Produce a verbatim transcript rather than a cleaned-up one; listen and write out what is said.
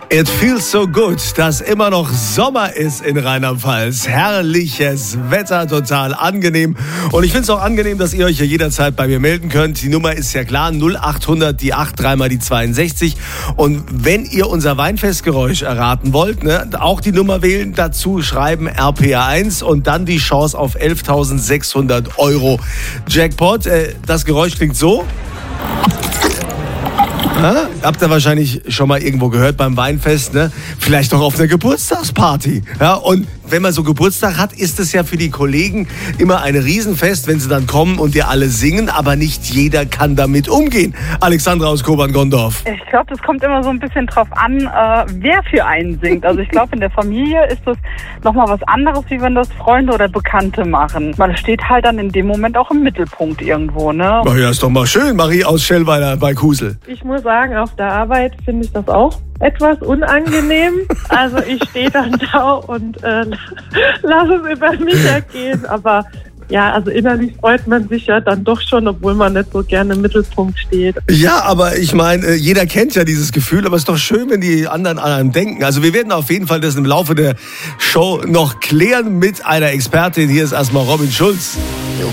It feels so good, dass immer noch Sommer ist in Rheinland-Pfalz. Herrliches Wetter, total angenehm. Und ich finde es auch angenehm, dass ihr euch ja jederzeit bei mir melden könnt. Die Nummer ist ja klar, null acht hundert, die acht, dreimal die zweiundsechzig. Und wenn ihr unser Weinfestgeräusch erraten wollt, ne, auch die Nummer wählen, dazu schreiben R P R eins und dann die Chance auf elftausendsechshundert Euro Jackpot. Äh, das Geräusch klingt so. Ja, habt ihr wahrscheinlich schon mal irgendwo gehört beim Weinfest, ne? Vielleicht auch auf einer Geburtstagsparty. Ja, und wenn man so Geburtstag hat, ist es ja für die Kollegen immer ein Riesenfest, wenn sie dann kommen und wir alle singen, aber nicht jeder kann damit umgehen. Alexandra aus Kobern-Gondorf. Ich glaube, das kommt immer so ein bisschen drauf an, äh, wer für einen singt. Also ich glaube, in der Familie ist das nochmal was anderes, wie wenn das Freunde oder Bekannte machen. Man steht halt dann in dem Moment auch im Mittelpunkt irgendwo, ne? Ach ja, ist doch mal schön, Marie aus Schellweiler bei Kusel. Ich muss sagen, auf der Arbeit finde ich das auch etwas unangenehm. Also ich stehe dann da und äh, lasse es über mich ergehen. Aber ja, also innerlich freut man sich ja dann doch schon, obwohl man nicht so gerne im Mittelpunkt steht. Ja, aber ich meine, jeder kennt ja dieses Gefühl, aber es ist doch schön, wenn die anderen an einem denken. Also wir werden auf jeden Fall das im Laufe der Show noch klären mit einer Expertin. Hier ist erstmal Robin Schulz.